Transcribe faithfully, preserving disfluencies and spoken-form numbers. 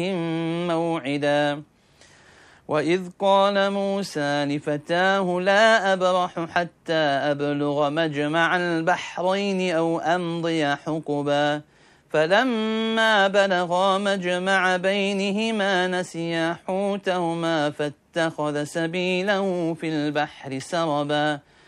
موعدا وإذ قال موسى لفتاه لا أبرح حتى أبلغ مجمع البحرين أو أمضي حقبا فلما بلغا مجمع بينهما نسيا حوتهما فاتخذ سبيله في البحر سربا